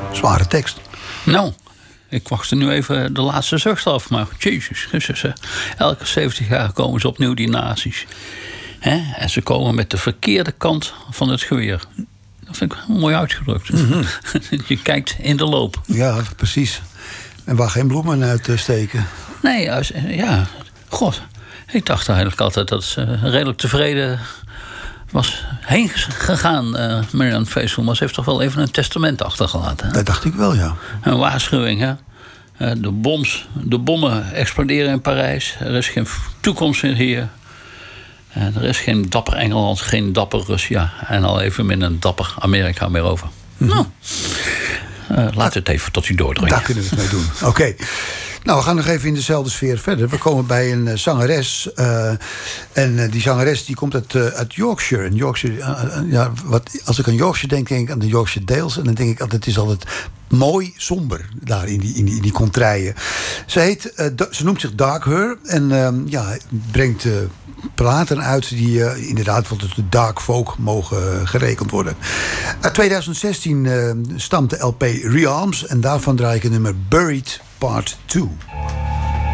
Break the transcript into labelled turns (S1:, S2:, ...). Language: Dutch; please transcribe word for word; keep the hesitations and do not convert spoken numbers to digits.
S1: Zware tekst.
S2: Nou, ik wacht er nu even de laatste zucht af. Maar jezus, Christus, hè. Elke zeventig jaar komen ze opnieuw, die nazi's. Hè? En ze komen met de verkeerde kant van het geweer. Dat vind ik mooi uitgedrukt. Mm-hmm. Je kijkt in de loop.
S1: Ja, precies. En waar geen bloemen uit steken.
S2: Nee, ja, god. Ik dacht eigenlijk altijd dat ze redelijk tevreden was heen gegaan, uh, Marianne Faithfull. Maar ze heeft toch wel even een testament achtergelaten. Hè?
S1: Dat dacht ik wel, ja.
S2: Een waarschuwing, hè. Uh, de, boms, de bommen exploderen in Parijs. Er is geen toekomst meer hier. Uh, er is geen dapper Engeland, geen dapper Russia. En al even min een dapper Amerika meer over. Mm-hmm. Nou, uh, laat het even tot u doordringen.
S1: Daar kunnen we het mee doen. Oké. Okay. Nou, we gaan nog even in dezelfde sfeer verder. We komen bij een uh, zangeres. Uh, en uh, die zangeres die komt uit, uh, uit Yorkshire. En Yorkshire uh, uh, ja, wat, als ik aan Yorkshire denk, denk ik aan de Yorkshire Dales. En dan denk ik altijd, het is altijd mooi somber daar in die, in die, in die contraien. Ze, heet, uh, da- ze noemt zich Darker. En uh, ja, brengt uh, platen uit die uh, inderdaad tot de dark folk mogen uh, gerekend worden. Uit twintig zestien uh, stamt de L P Realms. En daarvan draai ik het nummer Buried Part twee.